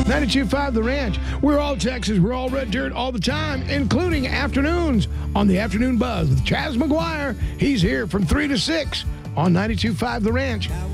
92.5 The Ranch. We're all Texas. We're all red dirt all the time, including afternoons on the Afternoon Buzz with Chaz McGuire. He's here from 3 to 6 on 92.5 The Ranch.